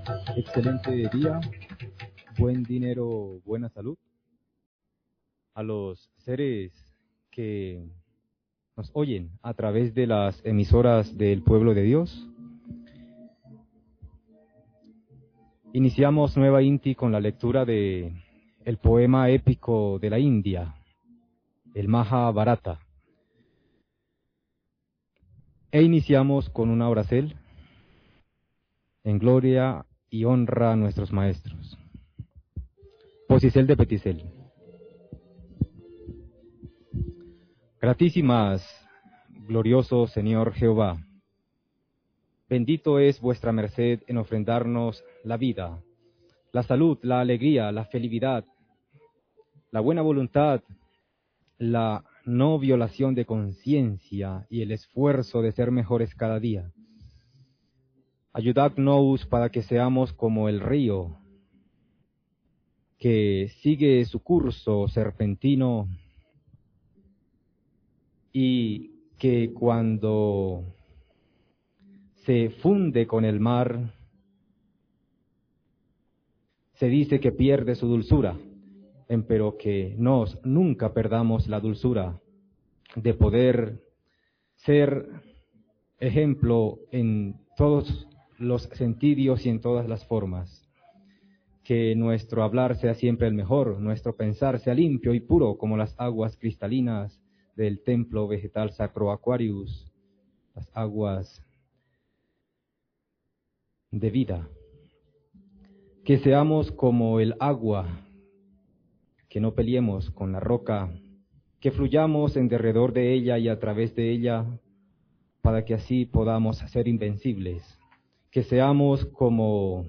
Excelente día, buen dinero, buena salud. A los seres que nos oyen a través de las emisoras del pueblo de Dios. Iniciamos Nueva Inti con la lectura de el poema épico de la India, el Mahabharata. E iniciamos con una oracel en gloria y honra a nuestros maestros. Posicel de Peticel. Gratísimas, glorioso Señor Jehová, bendito es vuestra merced en ofrendarnos la vida, la salud, la alegría, la felicidad, la buena voluntad, la no violación de conciencia y el esfuerzo de ser mejores cada día. Ayudadnos para que seamos como el río que sigue su curso serpentino y que cuando se funde con el mar se dice que pierde su dulzura, pero que nunca perdamos la dulzura de poder ser ejemplo en todos los sentidos y en todas las formas. Que nuestro hablar sea siempre el mejor, nuestro pensar sea limpio y puro como las aguas cristalinas del templo vegetal Sacro Aquarius, las aguas de vida. Que seamos como el agua, que no peleemos con la roca, que fluyamos en derredor de ella y a través de ella, para que así podamos ser invencibles. Que seamos como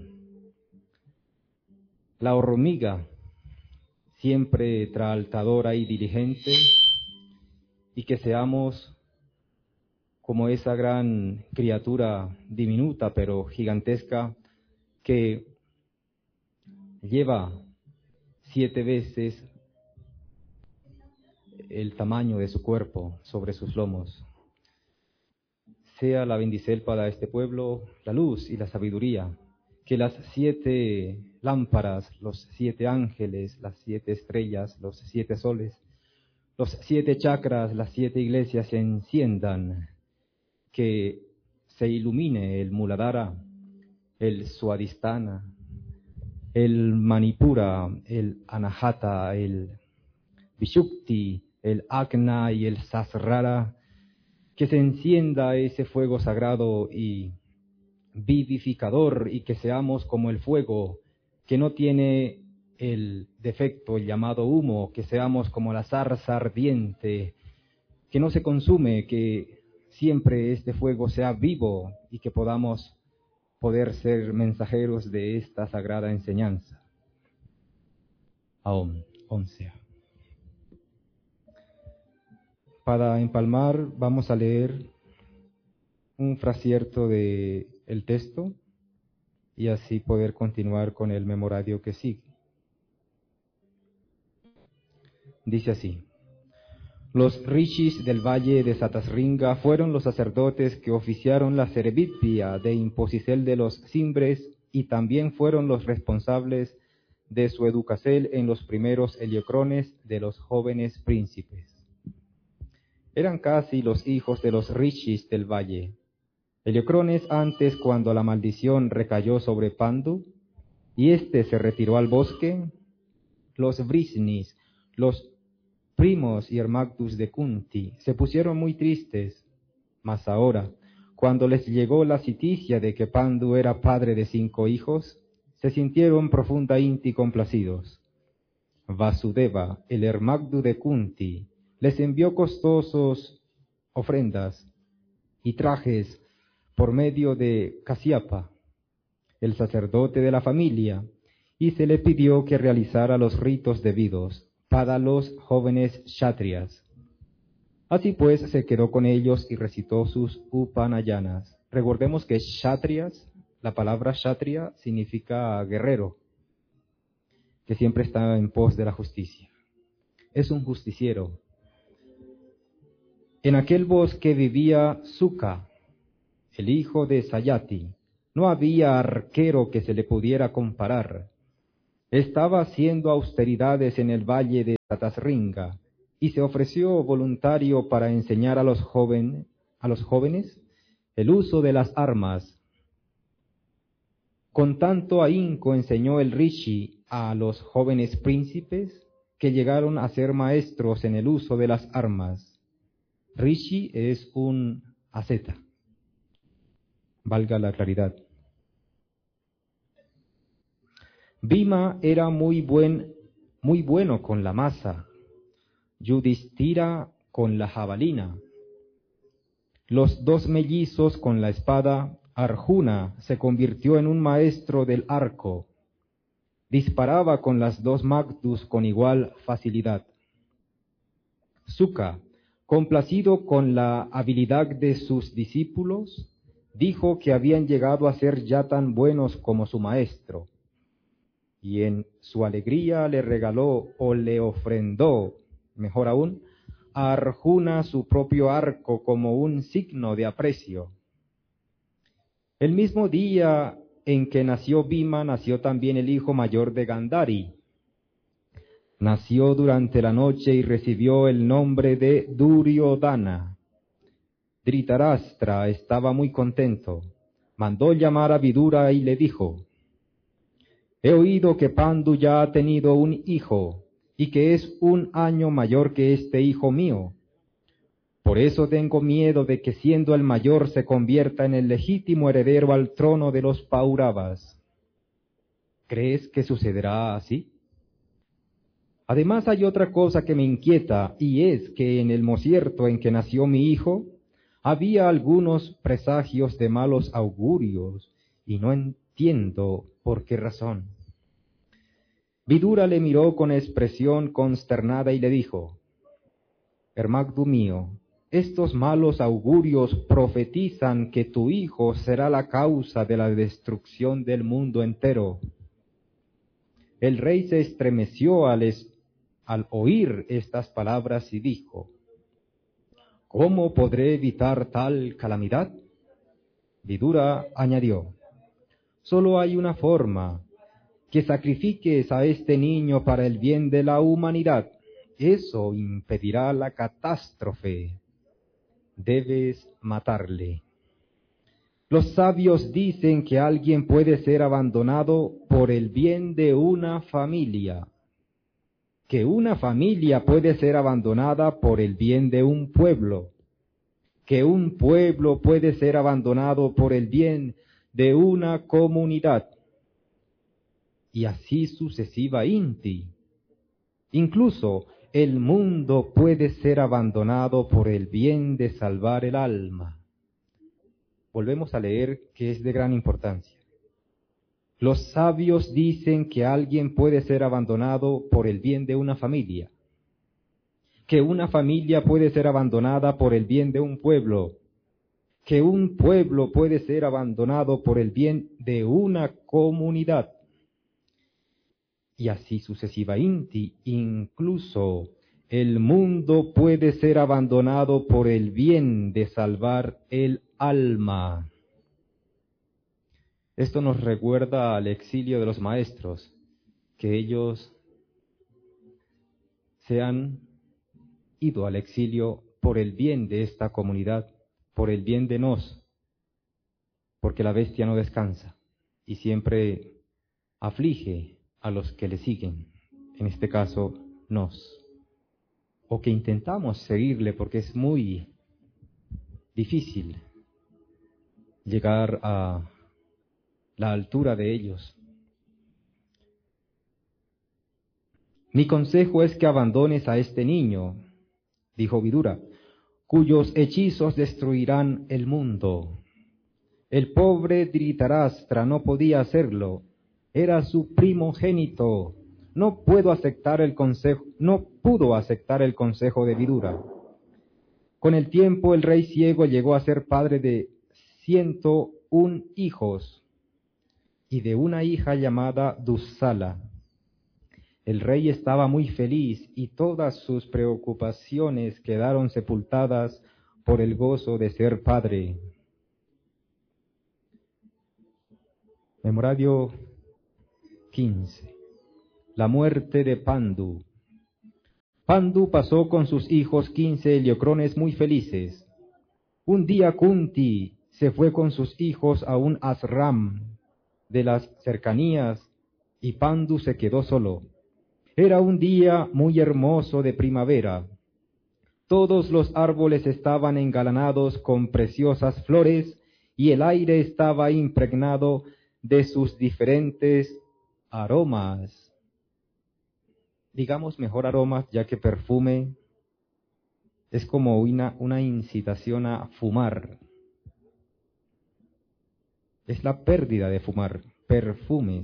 la hormiga, siempre traltadora y diligente, y que seamos como esa gran criatura diminuta pero gigantesca que lleva 7 veces el tamaño de su cuerpo sobre sus lomos. Sea la bendicel para este pueblo, la luz y la sabiduría, que las 7 lámparas, los 7 ángeles, las 7 estrellas, los 7 soles, los 7 chakras, las 7 iglesias se enciendan, que se ilumine el Muladhara, el Swadhisthana, el Manipura, el Anahata, el Vishukti, el Agna y el Sasrara, que se encienda ese fuego sagrado y vivificador y que seamos como el fuego que no tiene el defecto, el llamado humo, que seamos como la zarza ardiente, que no se consume, que siempre este fuego sea vivo y que podamos poder ser mensajeros de esta sagrada enseñanza. Aum, 11. Para empalmar vamos a leer un frascierto de el texto y así poder continuar con el memorario que sigue. Dice así: los rishis del valle de Satasringa fueron los sacerdotes que oficiaron la servidpia de imposicel de los cimbres y también fueron los responsables de su educacel en los primeros heliocrones de los jóvenes príncipes. Eran casi los hijos de los rishis del valle. Heliocrones antes, cuando la maldición recayó sobre Pandu y éste se retiró al bosque, los Vrisnis, los primos y Hermagdus de Kunti, se pusieron muy tristes, mas ahora, cuando les llegó la citicia de que Pandu era padre de 5 hijos, se sintieron profunda Inti complacidos. Vasudeva, el Hermagdu de Kunti, les envió costosos ofrendas y trajes por medio de Kasyapa, el sacerdote de la familia, y se le pidió que realizara los ritos debidos para los jóvenes kshatriyas. Así pues se quedó con ellos y recitó sus upanayanas. Recordemos que kshatriyas, la palabra kshatriya significa guerrero, que siempre está en pos de la justicia. Es un justiciero. En aquel bosque vivía Sukha, el hijo de Sayati, No había arquero que se le pudiera comparar. Estaba haciendo austeridades en el valle de Satasringa y se ofreció voluntario para enseñar a los jóvenes el uso de las armas. Con tanto ahínco enseñó el rishi a los jóvenes príncipes que llegaron a ser maestros en el uso de las armas. Rishi es un asceta, valga la claridad. Bhima era muy bueno con la maza, Yudhishthira con la jabalina, los dos mellizos con la espada. Arjuna se convirtió en un maestro del arco, disparaba con las dos magdus con igual facilidad. Sukha, complacido con la habilidad de sus discípulos, dijo que habían llegado a ser ya tan buenos como su maestro, y en su alegría le regaló o le ofrendó, mejor aún, a Arjuna su propio arco como un signo de aprecio. El mismo día en que nació Bhima, nació también el hijo mayor de Gandhari. Nació durante la noche y recibió el nombre de Duryodhana. Dhritarashtra estaba muy contento. Mandó llamar a Vidura y le dijo: he oído que Pandu ya ha tenido un hijo y que es 1 año mayor que este hijo mío. Por eso tengo miedo de que siendo el mayor se convierta en el legítimo heredero al trono de los Pauravas. ¿Crees que sucederá así? Además hay otra cosa que me inquieta, y es que en el mocierto en que nació mi hijo, había algunos presagios de malos augurios, y no entiendo por qué razón. Vidura le miró con expresión consternada y le dijo: Hermagdu mío, estos malos augurios profetizan que tu hijo será la causa de la destrucción del mundo entero. El rey se estremeció al oír estas palabras y dijo: ¿cómo podré evitar tal calamidad? Vidura añadió: solo hay una forma, que sacrifiques a este niño para el bien de la humanidad. Eso impedirá la catástrofe. Debes matarle. Los sabios dicen que alguien puede ser abandonado por el bien de una familia, que una familia puede ser abandonada por el bien de un pueblo, que un pueblo puede ser abandonado por el bien de una comunidad, y así sucesiva inti. Incluso el mundo puede ser abandonado por el bien de salvar el alma. Volvemos a leer que es de gran importancia. Los sabios dicen que alguien puede ser abandonado por el bien de una familia, que una familia puede ser abandonada por el bien de un pueblo, que un pueblo puede ser abandonado por el bien de una comunidad, y así sucesiva inti. Incluso el mundo puede ser abandonado por el bien de salvar el alma. Esto nos recuerda al exilio de los maestros, que ellos se han ido al exilio por el bien de esta comunidad, por el bien de nos, porque la bestia no descansa y siempre aflige a los que le siguen, en este caso nos, o que intentamos seguirle porque es muy difícil llegar a la altura de ellos. Mi consejo es que abandones a este niño, dijo Vidura, cuyos hechizos destruirán el mundo. El pobre Dhritarashtra no podía hacerlo, era su primogénito. No pudo aceptar el consejo de Vidura. Con el tiempo el rey ciego llegó a ser padre de 101 hijos y de una hija llamada Dussala. El rey estaba muy feliz y todas sus preocupaciones quedaron sepultadas por el gozo de ser padre. Memorario 15. La muerte de Pandu. Pandu pasó con sus hijos 15 heliocrones muy felices. Un día Kunti se fue con sus hijos a un ashram de las cercanías y Pandu se quedó solo. Era un día muy hermoso de primavera. Todos los árboles estaban engalanados con preciosas flores y el aire estaba impregnado de sus diferentes aromas. Digamos mejor aromas, ya que perfume es como una incitación a fumar. Es la pérdida de fumar, perfumes.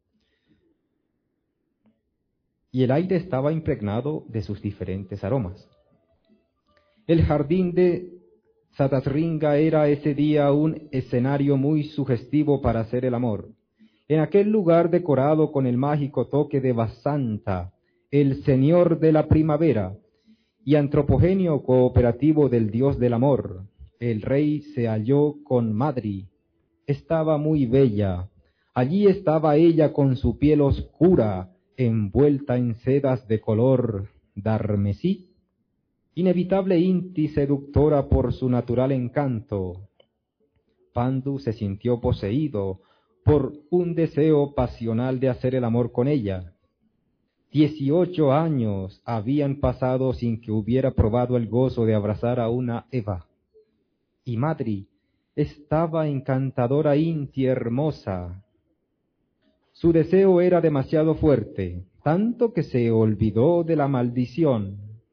Y el aire estaba impregnado de sus diferentes aromas. El jardín de Satasringa era ese día un escenario muy sugestivo para hacer el amor. En aquel lugar decorado con el mágico toque de Vasanta, el señor de la primavera, y antropogéneo cooperativo del dios del amor, el rey se halló con Madri. Estaba muy bella. Allí estaba ella con su piel oscura, envuelta en sedas de color darmesí, inevitable inti seductora por su natural encanto. Pandu se sintió poseído por un deseo pasional de hacer el amor con ella. 18 años habían pasado sin que hubiera probado el gozo de abrazar a una Eva. Y Madri estaba encantadora inti hermosa. Su deseo era demasiado fuerte, tanto que se olvidó de la maldición.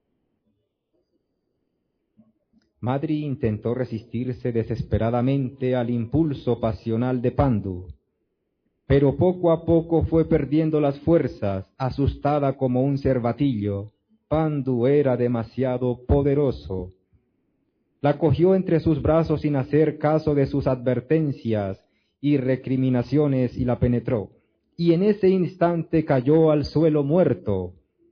Madri intentó resistirse desesperadamente al impulso pasional de Pandu, pero poco a poco fue perdiendo las fuerzas, asustada como un cervatillo. Pandu era demasiado poderoso. La cogió entre sus brazos sin hacer caso de sus advertencias y recriminaciones y la penetró, y en ese instante cayó al suelo muerto.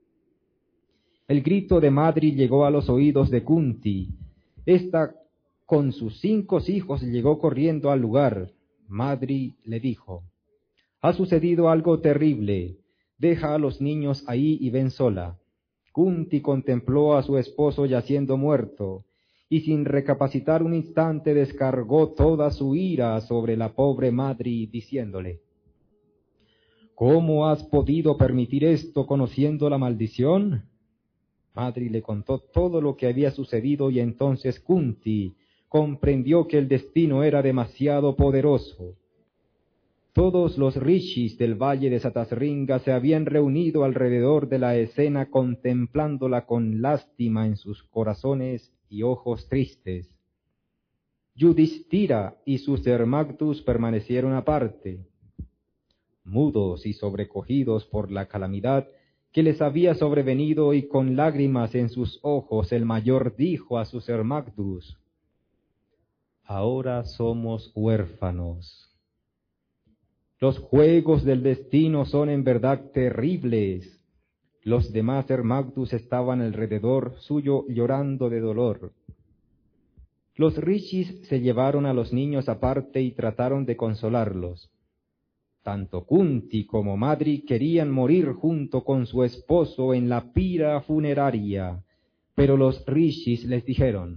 El grito de Madri llegó a los oídos de Kunti. Esta con sus 5 hijos llegó corriendo al lugar. Madri le dijo: «Ha sucedido algo terrible, deja a los niños ahí y ven sola». Kunti contempló a su esposo yaciendo muerto, y sin recapacitar un instante descargó toda su ira sobre la pobre Madri, diciéndole: «¿Cómo has podido permitir esto conociendo la maldición?». Madri le contó todo lo que había sucedido y entonces Kunti comprendió que el destino era demasiado poderoso. Todos los rishis del valle de Satasringa se habían reunido alrededor de la escena contemplándola con lástima en sus corazones y ojos tristes. Yudhishthira y sus Hermagdus permanecieron aparte, mudos y sobrecogidos por la calamidad que les había sobrevenido, y con lágrimas en sus ojos el mayor dijo a sus Hermagdus: «Ahora somos huérfanos. Los juegos del destino son en verdad terribles». Los demás Hermagdus estaban alrededor suyo llorando de dolor. Los rishis se llevaron a los niños aparte y trataron de consolarlos. Tanto Kunti como Madri querían morir junto con su esposo en la pira funeraria, pero los rishis les dijeron: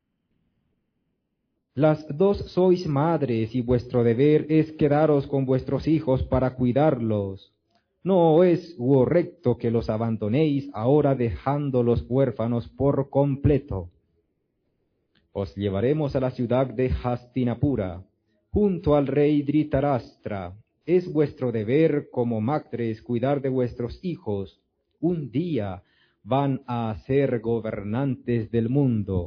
«Las dos sois madres y vuestro deber es quedaros con vuestros hijos para cuidarlos. No es correcto que los abandonéis ahora dejándolos huérfanos por completo. Os llevaremos a la ciudad de Hastinapura, junto al rey Dhritarashtra. Es vuestro deber como madres cuidar de vuestros hijos. Un día van a ser gobernantes del mundo».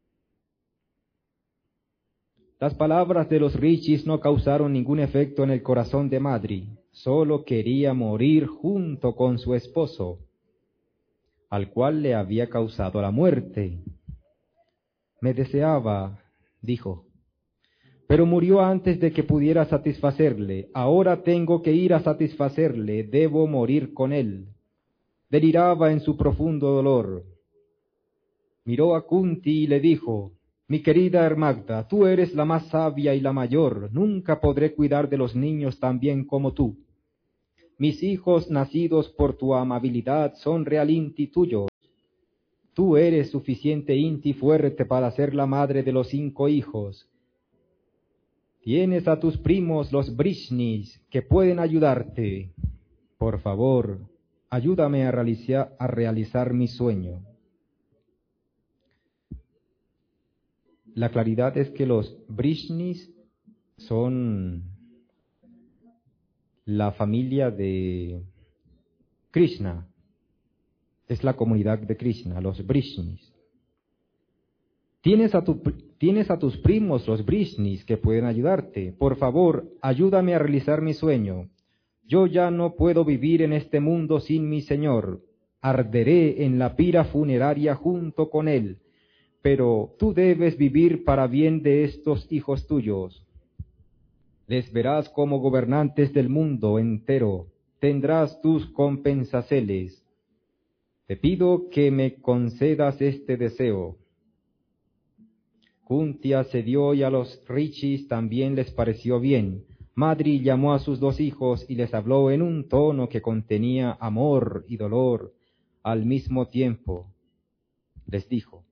Las palabras de los rishis no causaron ningún efecto en el corazón de Madri. Solo quería morir junto con su esposo, al cual le había causado la muerte. «Me deseaba», dijo, «pero murió antes de que pudiera satisfacerle. Ahora tengo que ir a satisfacerle, debo morir con él». Deliraba en su profundo dolor. Miró a Kunti y le dijo: Mi querida Hermagda, tú eres la más sabia y la mayor, nunca podré cuidar de los niños tan bien como tú. Mis hijos nacidos por tu amabilidad son real Inti tuyos. Tú eres suficiente Inti fuerte para ser la madre de los 5 hijos. Tienes a tus primos los Brishnis que pueden ayudarte. Por favor, ayúdame a realizar mi sueño. La claridad es que los Brishnis son la familia de Krishna. Es la comunidad de Krishna, los Brishnis. Tienes a tus primos, los Brishnis, que pueden ayudarte. Por favor, ayúdame a realizar mi sueño. Yo ya no puedo vivir en este mundo sin mi Señor. Arderé en la pira funeraria junto con Él. Pero tú debes vivir para bien de estos hijos tuyos. Les verás como gobernantes del mundo entero. Tendrás tus compensaciones. Te pido que me concedas este deseo. Kunti accedió y a los Rishis también les pareció bien. Madri llamó a sus 2 hijos y les habló en un tono que contenía amor y dolor al mismo tiempo. Les dijo: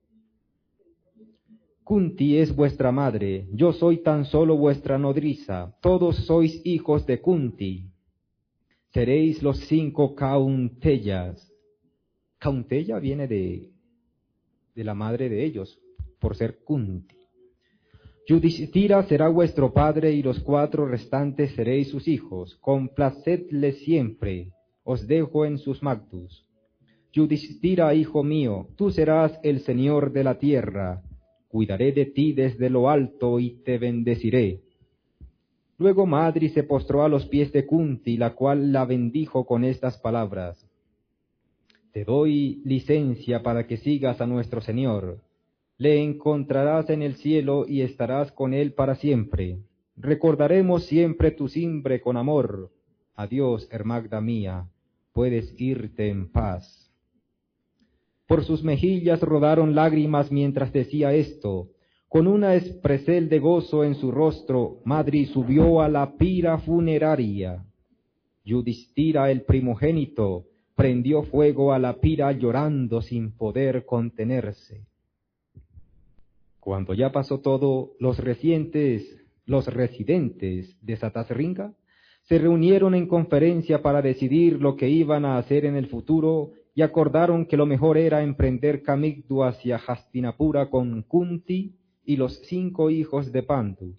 Kunti es vuestra madre, yo soy tan solo vuestra nodriza, todos sois hijos de Kunti. Seréis los 5 Kaunteyas. Kaunteya viene de la madre de ellos, por ser Kunti. Yudhishthira será vuestro padre y los 4 restantes seréis sus hijos. Complacedles siempre, os dejo en sus magdus. Yudhishthira, hijo mío, tú serás el señor de la tierra. Cuidaré de ti desde lo alto y te bendeciré. Luego Madri se postró a los pies de Kunti, la cual la bendijo con estas palabras: Te doy licencia para que sigas a nuestro Señor. Le encontrarás en el cielo y estarás con él para siempre. Recordaremos siempre tu simbre con amor. Adiós, Hermagda mía, puedes irte en paz. Por sus mejillas rodaron lágrimas mientras decía esto. Con una expresel de gozo en su rostro, Madri subió a la pira funeraria. Yudhishthira, el primogénito, prendió fuego a la pira llorando sin poder contenerse. Cuando ya pasó todo, los residentes de Satasringa se reunieron en conferencia para decidir lo que iban a hacer en el futuro y acordaron que lo mejor era emprender Camigdu hacia Hastinapura con Kunti y los 5 hijos de Pandu.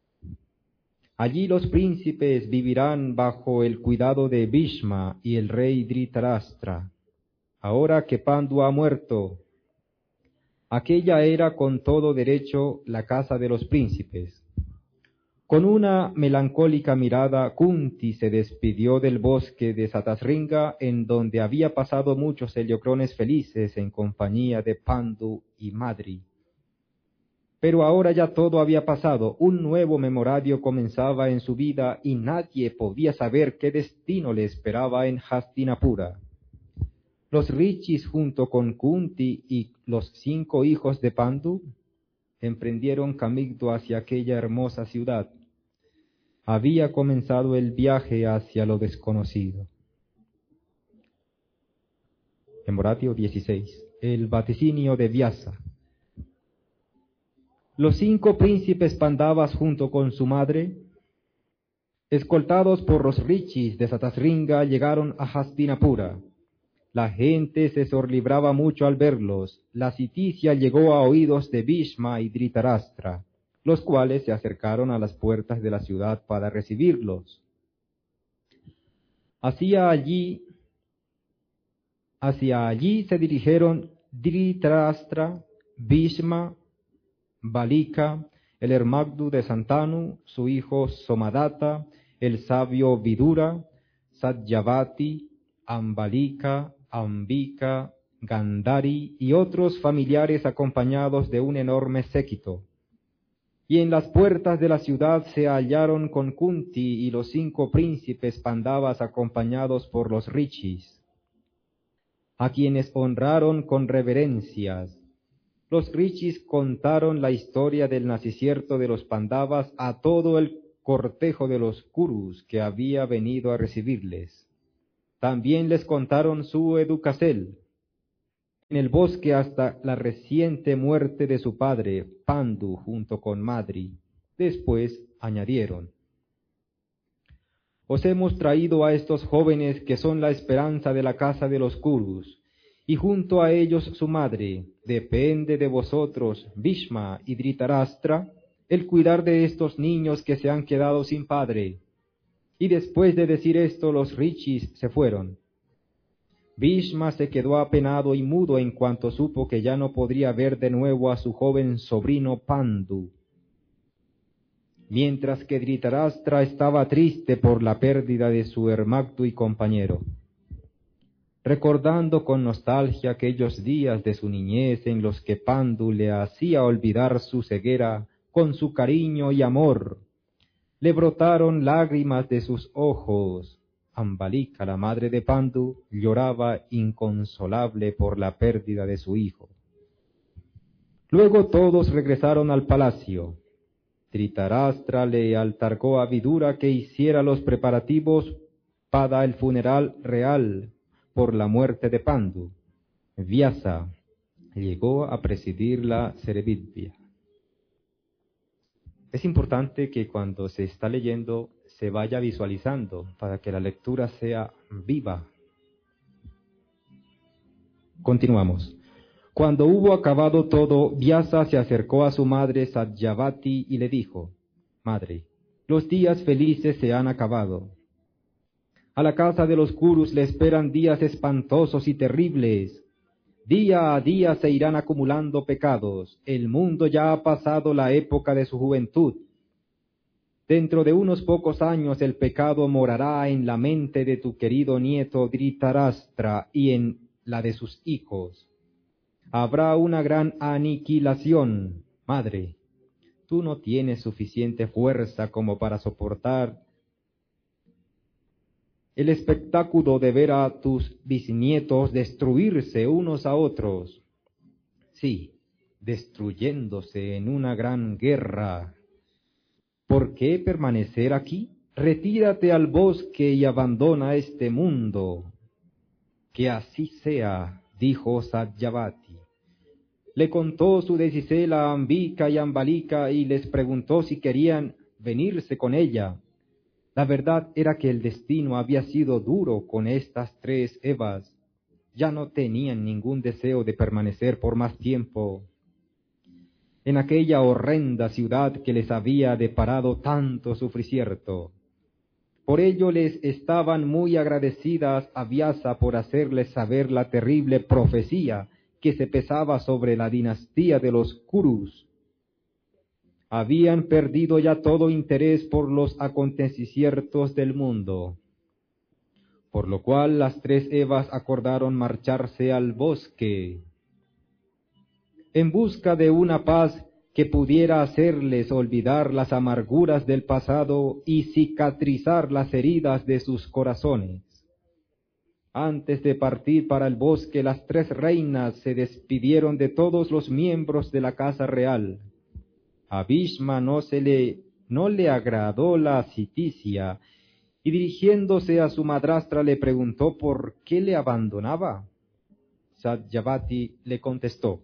Allí los príncipes vivirán bajo el cuidado de Bhishma y el rey Dhritarashtra. Ahora que Pandu ha muerto, aquella era con todo derecho la casa de los príncipes. Con una melancólica mirada, Kunti se despidió del bosque de Satasringa, en donde había pasado muchos heliocrones felices en compañía de Pandu y Madri. Pero ahora ya todo había pasado, un nuevo memorario comenzaba en su vida y nadie podía saber qué destino le esperaba en Hastinapura. Los Rishis junto con Kunti y los 5 hijos de Pandu emprendieron Camigdu hacia aquella hermosa ciudad. Había comenzado el viaje hacia lo desconocido. Memoratio 16. El vaticinio de Vyasa. Los 5 príncipes Pandavas junto con su madre, escoltados por los Rishis de Satasringa, llegaron a Hastinapura. La gente se sorlibraba mucho al verlos. La citicia llegó a oídos de Bhishma y Dhritarashtra, los cuales se acercaron a las puertas de la ciudad para recibirlos. Hacia allí se dirigieron Dhritarashtra, Bhishma, Balika, el Hermagdu de Santanu, su hijo Somadatta, el sabio Vidura, Satyavati, Ambalika, Ambika, Gandhari y otros familiares acompañados de un enorme séquito. Y en las puertas de la ciudad se hallaron con Kunti y los 5 príncipes Pandavas acompañados por los Rishis, a quienes honraron con reverencias. Los rishis contaron la historia del nacimiento de los Pandavas a todo el cortejo de los Kurus que había venido a recibirles. También les contaron su educación en el bosque hasta la reciente muerte de su padre, Pandu, junto con Madri. Después añadieron: os hemos traído a estos jóvenes que son la esperanza de la casa de los Kurus, y junto a ellos su madre. Depende de vosotros, Bhishma y Dhritarashtra, el cuidar de estos niños que se han quedado sin padre. Y después de decir esto, los rishis se fueron. Bhishma se quedó apenado y mudo en cuanto supo que ya no podría ver de nuevo a su joven sobrino Pandu, mientras que Dhritarashtra estaba triste por la pérdida de su hermano y compañero. Recordando con nostalgia aquellos días de su niñez en los que Pandu le hacía olvidar su ceguera con su cariño y amor, le brotaron lágrimas de sus ojos. Ambalika, la madre de Pandu, lloraba inconsolable por la pérdida de su hijo. Luego todos regresaron al palacio. Dhritarashtra le encargó a Vidura que hiciera los preparativos para el funeral real por la muerte de Pandu. Vyasa llegó a presidir la Cerevidya. Es importante que cuando se está leyendo se vaya visualizando para que la lectura sea viva. Continuamos. Cuando hubo acabado todo, Vyasa se acercó a su madre Satyavati y le dijo: madre, los días felices se han acabado. A la casa de los Kurus le esperan días espantosos y terribles. Día a día se irán acumulando pecados. El mundo ya ha pasado la época de su juventud. Dentro de unos pocos años el pecado morará en la mente de tu querido nieto Dhritarashtra y en la de sus hijos. Habrá una gran aniquilación. Madre, tú no tienes suficiente fuerza como para soportar el espectáculo de ver a tus bisnietos destruirse unos a otros. Sí, destruyéndose en una gran guerra. ¿Por qué permanecer aquí? Retírate al bosque y abandona este mundo. Que así sea, dijo Satyavati. Le contó su decisión a Ambika y Ambalika y les preguntó si querían venirse con ella. La verdad era que el destino había sido duro con estas tres Evas. Ya no tenían ningún deseo de permanecer por más tiempo en aquella horrenda ciudad que les había deparado tanto sufrimiento. Por ello les estaban muy agradecidas a Vyasa por hacerles saber la terrible profecía que se pesaba sobre la dinastía de los Kurus. Habían perdido ya todo interés por los acontecimientos del mundo, por lo cual las tres Evas acordaron marcharse al bosque en busca de una paz que pudiera hacerles olvidar las amarguras del pasado y cicatrizar las heridas de sus corazones. Antes de partir para el bosque, las tres reinas se despidieron de todos los miembros de la casa real. A Bhishma no le agradó la citicia, y dirigiéndose a su madrastra le preguntó por qué le abandonaba. Satyavati le contestó: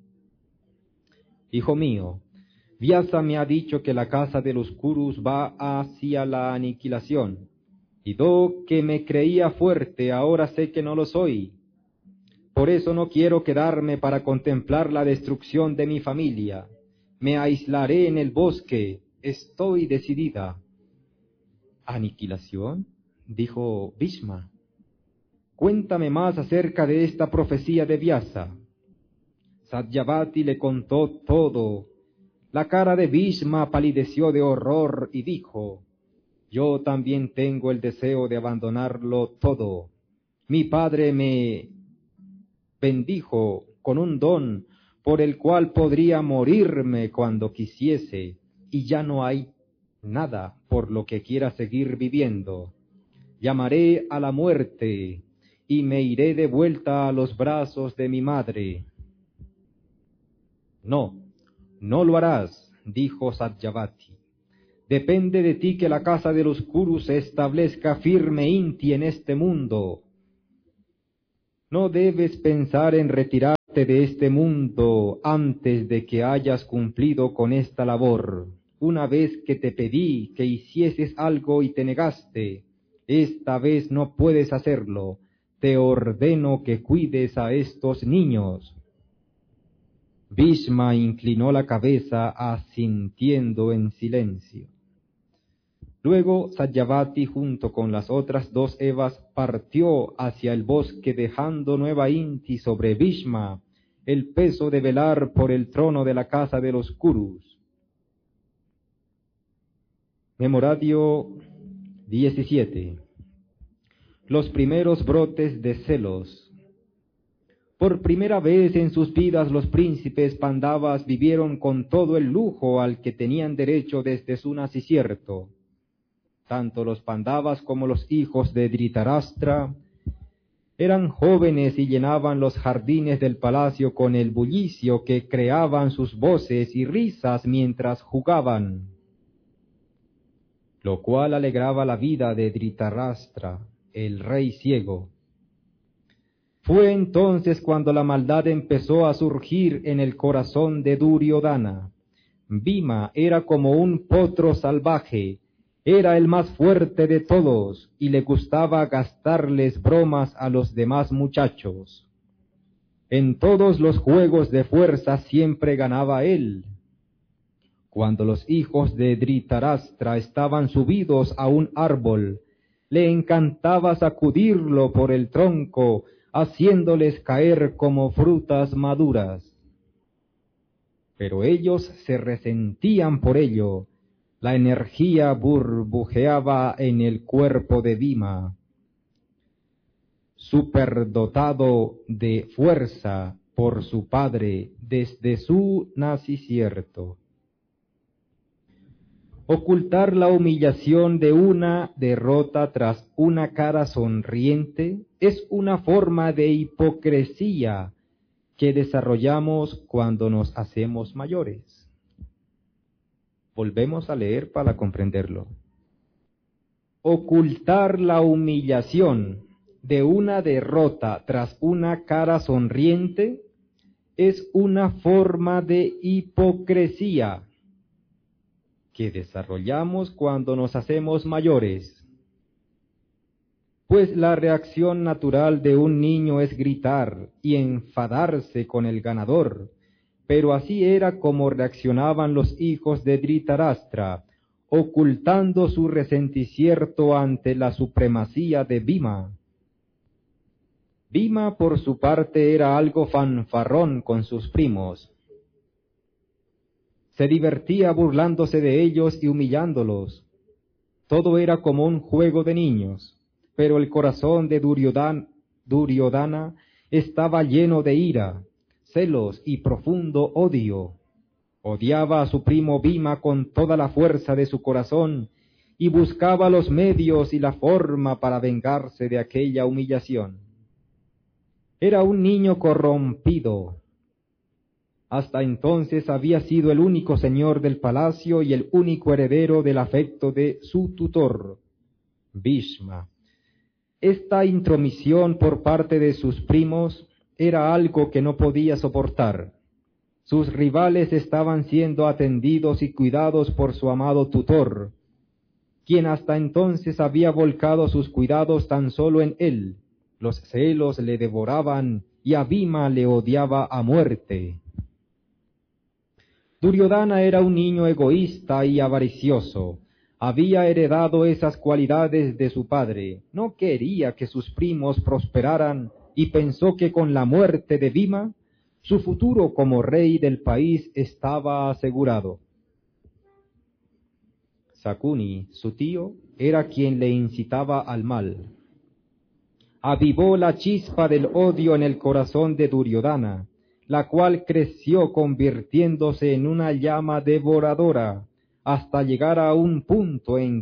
hijo mío, Vyasa me ha dicho que la casa de los Kurus va hacia la aniquilación, y yo que me creía fuerte, ahora sé que no lo soy. Por eso no quiero quedarme para contemplar la destrucción de mi familia. Me aislaré en el bosque, estoy decidida. ¿Aniquilación?, dijo Bhishma. Cuéntame más acerca de esta profecía de Vyasa. Satyavati le contó todo. La cara de Bhishma palideció de horror y dijo: yo también tengo el deseo de abandonarlo todo. Mi padre me bendijo con un don por el cual podría morirme cuando quisiese, y ya no hay nada por lo que quiera seguir viviendo. Llamaré a la muerte y me iré de vuelta a los brazos de mi madre. No, no lo harás, dijo Satyavati. Depende de ti que la casa de los Kurus se establezca firme Inti en este mundo. No debes pensar en retirarte de este mundo antes de que hayas cumplido con esta labor. Una vez que te pedí que hicieses algo y te negaste, esta vez no puedes hacerlo. Te ordeno que cuides a estos niños. Bhishma inclinó la cabeza asintiendo en silencio. Luego Satyavati junto con las otras 2 Evas partió hacia el bosque dejando nueva Inti sobre Bhishma el peso de velar por el trono de la casa de los Kurus. Memoradio 17. Los primeros brotes de celos. Por primera vez en sus vidas los príncipes Pandavas vivieron con todo el lujo al que tenían derecho desde su nacimiento. Tanto los Pandavas como los hijos de Dhritarashtra eran jóvenes y llenaban los jardines del palacio con el bullicio que creaban sus voces y risas mientras jugaban, lo cual alegraba la vida de Dhritarashtra, el rey ciego. Fue entonces cuando la maldad empezó a surgir en el corazón de Duryodhana. Bhima era como un potro salvaje. Era el más fuerte de todos y le gustaba gastarles bromas a los demás muchachos. En todos los juegos de fuerza siempre ganaba él. Cuando los hijos de Dhritarashtra estaban subidos a un árbol, le encantaba sacudirlo por el tronco, haciéndoles caer como frutas maduras. Pero ellos se resentían por ello. La energía burbujeaba en el cuerpo de Bhima. Superdotado de fuerza por su padre desde su nacimiento. Ocultar la humillación de una derrota tras una cara sonriente es una forma de hipocresía que desarrollamos cuando nos hacemos mayores. Volvemos a leer para comprenderlo. Ocultar la humillación de una derrota tras una cara sonriente es una forma de hipocresía que desarrollamos cuando nos hacemos mayores. Pues la reacción natural de un niño es gritar y enfadarse con el ganador. Pero así era como reaccionaban los hijos de Dhritarashtra, ocultando su resentimiento ante la supremacía de Bhima. Bhima, por su parte, era algo fanfarrón con sus primos. Se divertía burlándose de ellos y humillándolos. Todo era como un juego de niños, pero el corazón de Duryodhana estaba lleno de ira, celos y profundo odio. Odiaba a su primo Bhima con toda la fuerza de su corazón y buscaba los medios y la forma para vengarse de aquella humillación. Era un niño corrompido. Hasta entonces había sido el único señor del palacio y el único heredero del afecto de su tutor, Bhishma. Esta intromisión por parte de sus primos era algo que no podía soportar. Sus rivales estaban siendo atendidos y cuidados por su amado tutor, quien hasta entonces había volcado sus cuidados tan solo en él. Los celos le devoraban y a Bhima le odiaba a muerte. Duryodhana era un niño egoísta y avaricioso. Había heredado esas cualidades de su padre. No quería que sus primos prosperaran y pensó que con la muerte de Bhima, su futuro como rey del país estaba asegurado. Sakuni, su tío, era quien le incitaba al mal. Avivó la chispa del odio en el corazón de Duryodhana, la cual creció convirtiéndose en una llama devoradora, hasta llegar a un punto en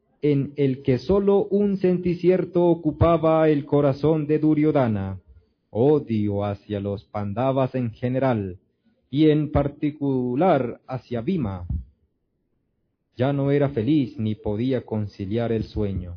el que solo un sentimiento ocupaba el corazón de Duryodhana, odio hacia los Pandavas en general, y en particular hacia Bhima. Ya no era feliz ni podía conciliar el sueño.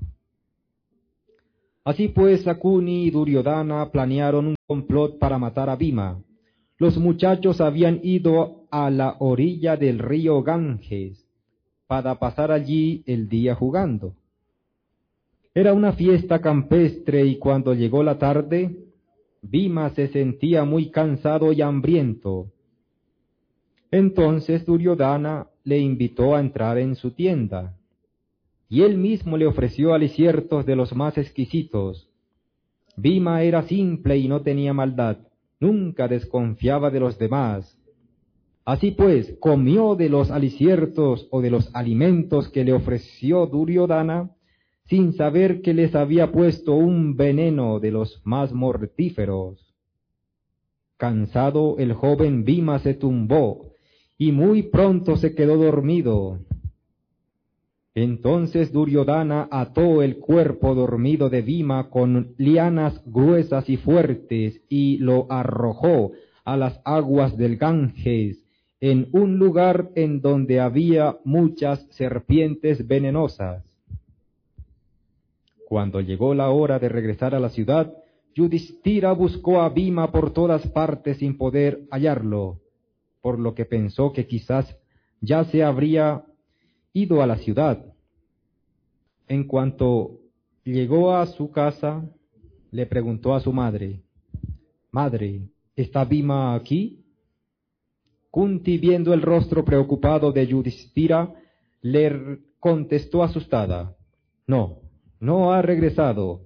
Así pues, Sakuni y Duryodhana planearon un complot para matar a Bhima. Los muchachos habían ido a la orilla del río Ganges para pasar allí el día jugando. Era una fiesta campestre y cuando llegó la tarde, Bhima se sentía muy cansado y hambriento. Entonces Duryodhana le invitó a entrar en su tienda, y él mismo le ofreció aliciertos de los más exquisitos. Bhima era simple y no tenía maldad, nunca desconfiaba de los demás. Así pues, comió de los aliciertos o de los alimentos que le ofreció Duryodhana, sin saber que les había puesto un veneno de los más mortíferos. Cansado, el joven Bhima se tumbó, y muy pronto se quedó dormido. Entonces Duryodhana ató el cuerpo dormido de Bhima con lianas gruesas y fuertes y lo arrojó a las aguas del Ganges, en un lugar en donde había muchas serpientes venenosas. Cuando llegó la hora de regresar a la ciudad, Yudhishthira buscó a Bhima por todas partes sin poder hallarlo, por lo que pensó que quizás ya se habría ido a la ciudad. En cuanto llegó a su casa, le preguntó a su madre: «Madre, ¿está Bhima aquí?». Kunti, viendo el rostro preocupado de Yudhishthira, le contestó asustada: No ha regresado.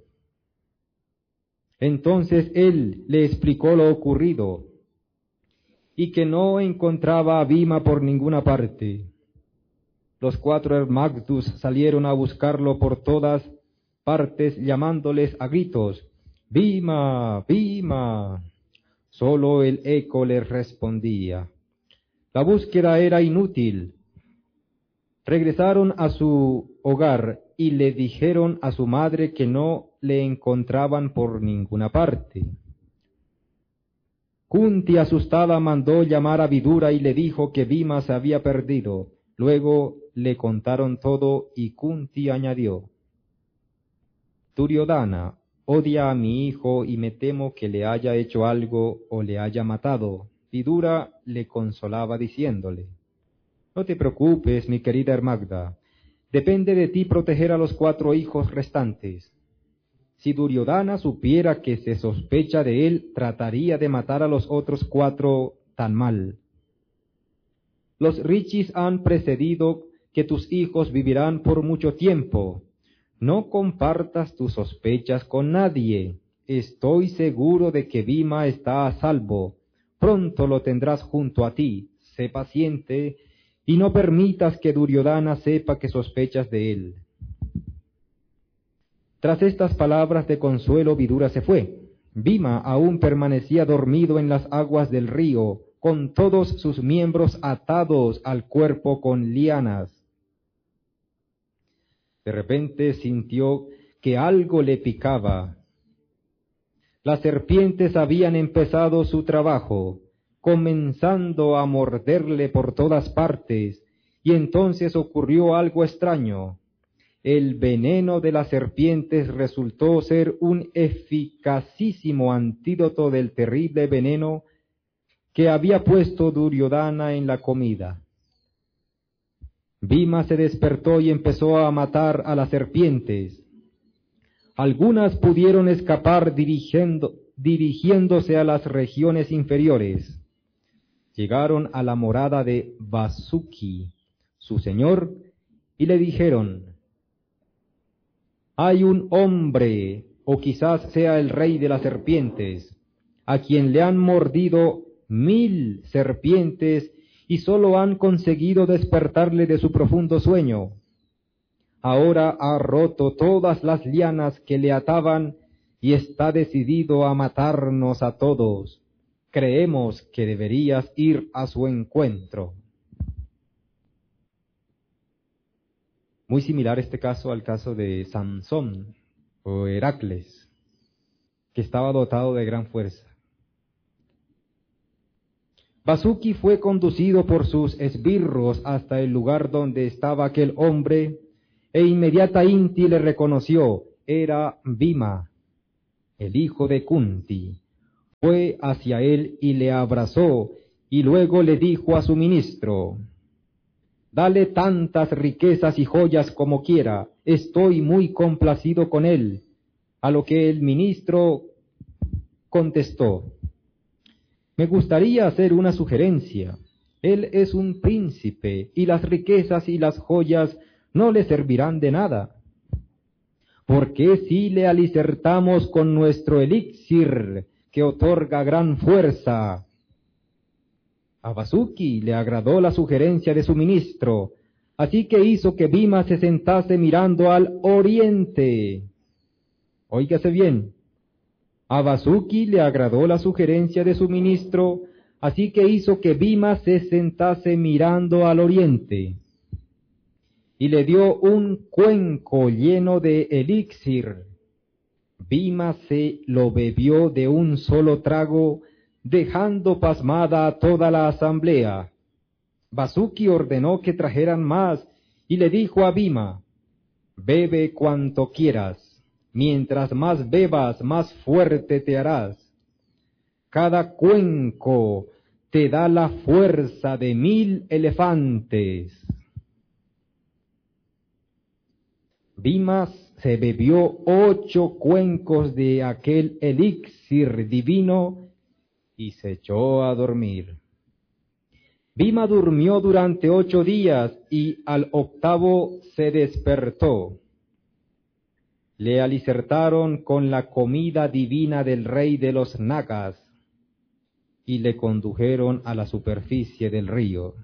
Entonces él le explicó lo ocurrido, y que no encontraba a Bhima por ninguna parte. Los 4 Hermagdus salieron a buscarlo por todas partes, llamándoles a gritos: «¡Bhima! ¡Bhima!». Solo el eco les respondía. La búsqueda era inútil. Regresaron a su hogar y le dijeron a su madre que no le encontraban por ninguna parte. Kunti, asustada, mandó llamar a Vidura y le dijo que Bhima se había perdido. Luego le contaron todo y Kunti añadió: «Duryodhana odia a mi hijo y me temo que le haya hecho algo o le haya matado». Vidura le consolaba diciéndole: «No te preocupes, mi querida Hermagda, depende de ti proteger a los 4 hijos restantes. Si Duryodhana supiera que se sospecha de él, trataría de matar a los otros 4 tan mal. Los rishis han precedido que tus hijos vivirán por mucho tiempo. No compartas tus sospechas con nadie. Estoy seguro de que Bhima está a salvo. Pronto lo tendrás junto a ti. Sé paciente y no permitas que Duryodhana sepa que sospechas de él». Tras estas palabras de consuelo, Vidura se fue. Bhima aún permanecía dormido en las aguas del río, con todos sus miembros atados al cuerpo con lianas. De repente sintió que algo le picaba. Las serpientes habían empezado su trabajo, comenzando a morderle por todas partes, y entonces ocurrió algo extraño. El veneno de las serpientes resultó ser un eficacísimo antídoto del terrible veneno que había puesto Duryodhana en la comida. Bhima se despertó y empezó a matar a las serpientes. Algunas pudieron escapar dirigiéndose a las regiones inferiores. Llegaron a la morada de Vasuki, su señor, y le dijeron: «Hay un hombre, o quizás sea el rey de las serpientes, a quien le han mordido 1000 serpientes y solo han conseguido despertarle de su profundo sueño. Ahora ha roto todas las lianas que le ataban y está decidido a matarnos a todos. Creemos que deberías ir a su encuentro». Muy similar este caso al caso de Sansón o Heracles. que estaba dotado de gran fuerza. Vasuki fue conducido por sus esbirros hasta el lugar donde estaba aquel hombre, e inmediatamente le reconoció, era Bhima, el hijo de Kunti. Fue hacia él y le abrazó, y luego le dijo a su ministro, «Dale tantas riquezas y joyas como quiera, estoy muy complacido con él». A lo que el ministro contestó, «Me gustaría hacer una sugerencia. Él es un príncipe, y las riquezas y las joyas no le servirán de nada. ¿Por qué si le alicertamos con nuestro elixir, que otorga gran fuerza?» A Vasuki le agradó la sugerencia de su ministro, así que hizo que Bhima se sentase mirando al oriente. Óigase bien, a Vasuki le agradó la sugerencia de su ministro, así que hizo que Bhima se sentase mirando al oriente, y le dio un cuenco lleno de elixir. Bhima se lo bebió de un solo trago, dejando pasmada a toda la asamblea. Vasuki ordenó que trajeran más, y le dijo a Bhima, «Bebe cuanto quieras, mientras más bebas, más fuerte te harás. Cada cuenco te da la fuerza de 1000 elefantes». Bhima se bebió 8 cuencos de aquel elixir divino y se echó a dormir. Bhima durmió durante 8 días y al 8º se despertó. Le alicertaron con la comida divina del rey de los Nagas y le condujeron a la superficie del río.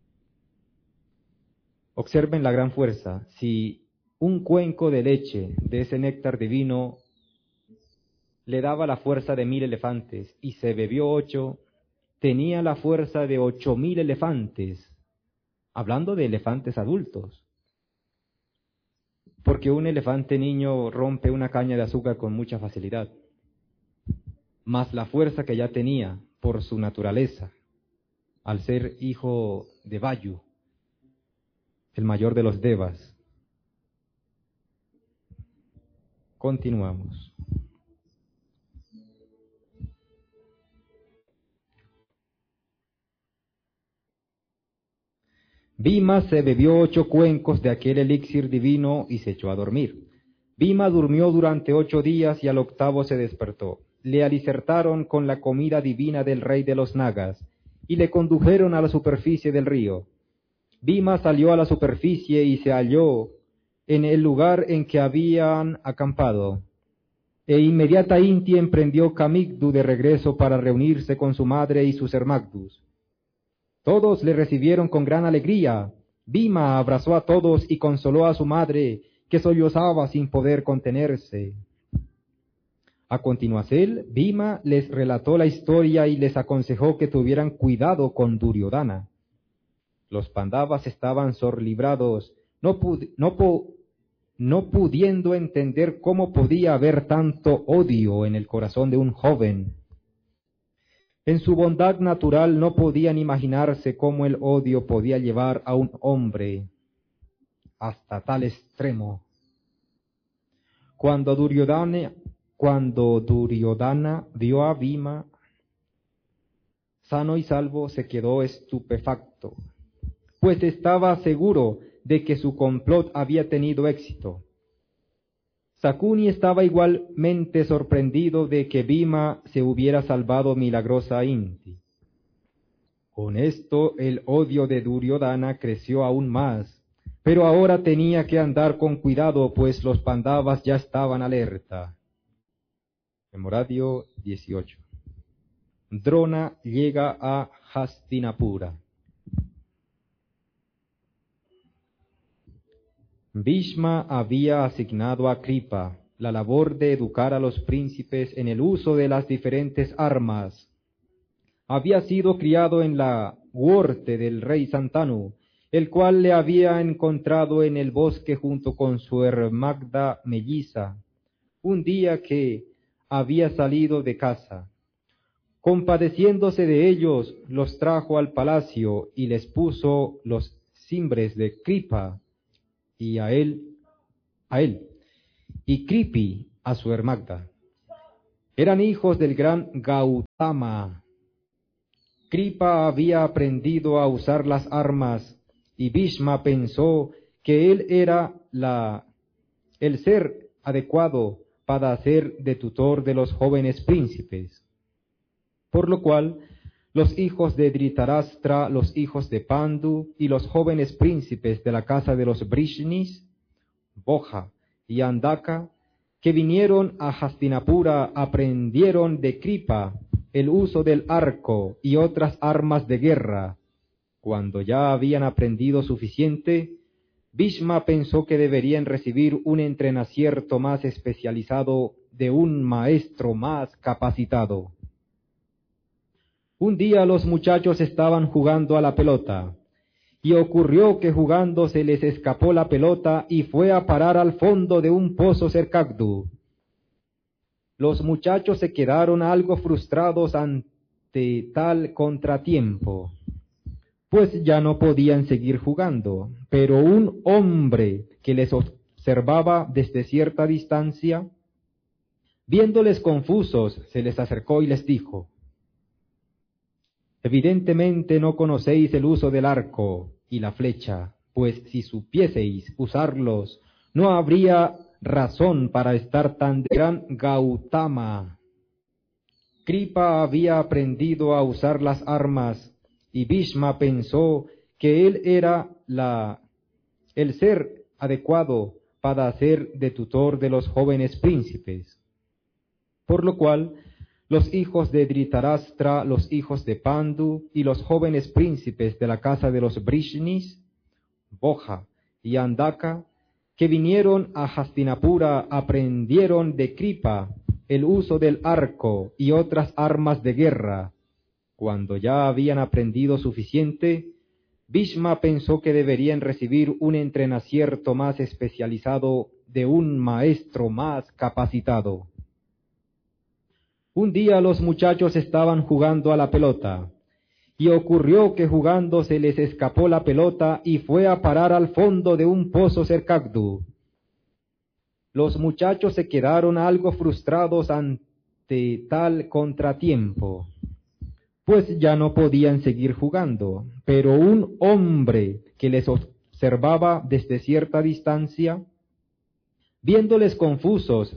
Observen la gran fuerza. Si un cuenco de leche de ese néctar divino le daba la fuerza de 1000 elefantes y se bebió 8, tenía la fuerza de 8000 elefantes, hablando de elefantes adultos, porque un elefante niño rompe una caña de azúcar con mucha facilidad, más la fuerza que ya tenía por su naturaleza, al ser hijo de Vayu, el mayor de los Devas. Continuamos. Bhima se bebió 8 cuencos de aquel elixir divino y se echó a dormir. Bhima durmió durante 8 días y al 8º se despertó. Le alicertaron con la comida divina del rey de los Nagas y le condujeron a la superficie del río. Bhima salió a la superficie y se halló en el lugar en que habían acampado. E inmediatamente emprendió Kamigdu de regreso para reunirse con su madre y sus hermagdus. Todos le recibieron con gran alegría. Bhima abrazó a todos y consoló a su madre, que sollozaba sin poder contenerse. A continuación, Bhima les relató la historia y les aconsejó que tuvieran cuidado con Duryodhana. Los Pandavas estaban sorlibrados, no pudiendo entender cómo podía haber tanto odio en el corazón de un joven. En su bondad natural no podían imaginarse cómo el odio podía llevar a un hombre hasta tal extremo. Cuando Duryodhana vio a Bhima sano y salvo, se quedó estupefacto, pues estaba seguro de que su complot había tenido éxito. Sakuni estaba igualmente sorprendido de que Bhima se hubiera salvado milagrosamente. Con esto el odio de Duryodhana creció aún más, pero ahora tenía que andar con cuidado, pues los Pandavas ya estaban alerta. Memoradio 18. Drona llega a Hastinapura. Bhishma había asignado a Kripa la labor de educar a los príncipes en el uso de las diferentes armas. Había sido criado en la huorte del rey Santanu, el cual le había encontrado en el bosque junto con su hermagda melliza. Un día que, había salido de casa. Compadeciéndose de ellos, los trajo al palacio y les puso los cimbres de Cripa y a él, y Cripi a su hermana. Eran hijos del gran Gautama. Kripa había aprendido a usar las armas y Bhishma pensó que él era el ser adecuado para ser de tutor de los jóvenes príncipes. Por lo cual, los hijos de Dhritarashtra, los hijos de Pandu y los jóvenes príncipes de la casa de los Vrishnis, Boja y Andaka, que vinieron a Hastinapura, aprendieron de Kripa el uso del arco y otras armas de guerra. Cuando ya habían aprendido suficiente, Bhishma pensó que deberían recibir un entrenacierto más especializado de un maestro más capacitado. Un día los muchachos estaban jugando a la pelota, y ocurrió que jugando se les escapó la pelota y fue a parar al fondo de un pozo cercado. Los muchachos se quedaron algo frustrados ante tal contratiempo, pues ya no podían seguir jugando, pero un hombre que les observaba desde cierta distancia, viéndoles confusos, se les acercó y les dijo: evidentemente no conocéis el uso del arco y la flecha, pues si supieseis usarlos, no habría razón para estar tan de gran Gautama. Kripa había aprendido a usar las armas, y Bhishma pensó que él era el ser adecuado para ser de tutor de los jóvenes príncipes. Por lo cual, los hijos de Dhritarashtra, los hijos de Pandu y los jóvenes príncipes de la casa de los Vrishnis, Boja y Andaka, que vinieron a Hastinapura, aprendieron de Kripa el uso del arco y otras armas de guerra. Cuando ya habían aprendido suficiente, Bhishma pensó que deberían recibir un entrenacierto más especializado de un maestro más capacitado. Un día los muchachos estaban jugando a la pelota, y ocurrió que jugando se les escapó la pelota y fue a parar al fondo de un pozo cercado. Los muchachos se quedaron algo frustrados ante tal contratiempo, pues ya no podían seguir jugando, pero un hombre que les observaba desde cierta distancia, viéndoles confusos,